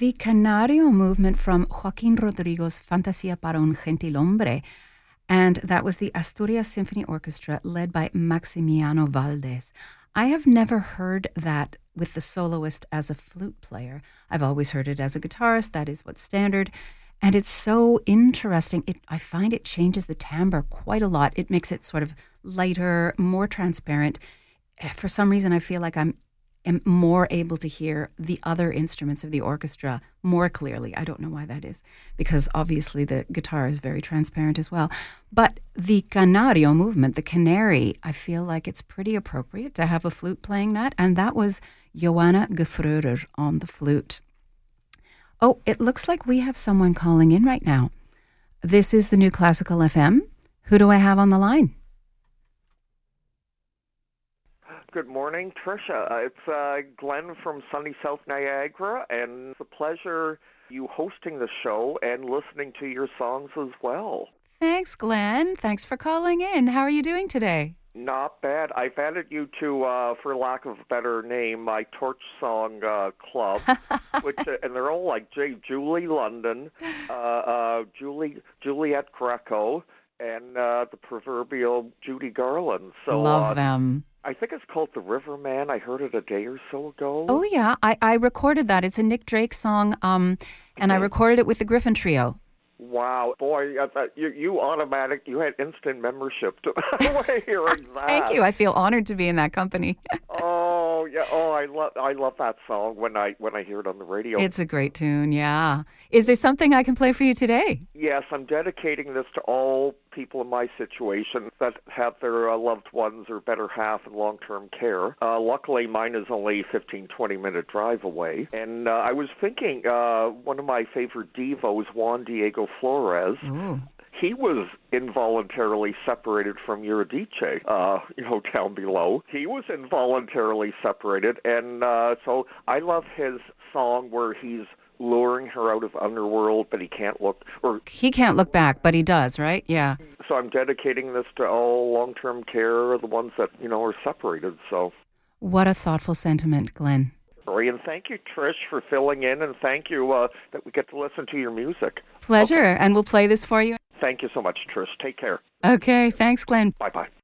the Canario movement from Joaquín Rodrigo's Fantasía para un Gentilhombre, and that was the Asturias Symphony Orchestra led by Maximiano Valdés. I have never heard that with the soloist as a flute player. I've always heard it as a guitarist. That is what's standard. And it's so interesting. I find it changes the timbre quite a lot. It makes it sort of lighter, more transparent. For some reason, I feel like I'm more able to hear the other instruments of the orchestra more clearly. I don't know why that is, because obviously the guitar is very transparent as well. But the Canario movement, the canary, I feel like it's pretty appropriate to have a flute playing that. And that was Johanna Gefreurer on the flute. Oh, it looks like we have someone calling in right now. This is the New Classical FM. Who do I have on the line? Good morning, Tricia. It's Glenn from sunny South Niagara, and it's a pleasure you hosting the show and listening to your songs as well. Thanks, Glenn. Thanks for calling in. How are you doing today? Not bad. I've added you to, for lack of a better name, my Torch Song Club, which and they're all like Julie London, Juliet Greco, and the proverbial Judy Garland. So love them. I think it's called The Riverman. I heard it a day or so ago. Oh, yeah. I recorded that. It's a Nick Drake song, and I recorded it with the Griffin Trio. Wow. Boy, you had instant membership to hearing that. Thank you. I feel honored to be in that company. Oh, yeah. Oh, I love that song when I hear it on the radio. It's a great tune, yeah. Is there something I can play for you today? Yes, I'm dedicating this to all people in my situation that have their loved ones or better half in long-term care. Luckily, mine is only a 15, 20-minute drive away. And I was thinking, one of my favorite divos, Juan Diego Flores, Ooh. He was involuntarily separated from Eurydice, down below. He was involuntarily separated, and so I love his song where he's luring her out of underworld, but he can't look back, but he does, right? Yeah. So I'm dedicating this to all long-term care, the ones that, are separated. So, what a thoughtful sentiment, Glenn. And thank you, Trish, for filling in, and thank you that we get to listen to your music. Pleasure, Okay. and we'll play this for you. Thank you so much, Trish. Take care. Okay, thanks, Glenn. Bye-bye.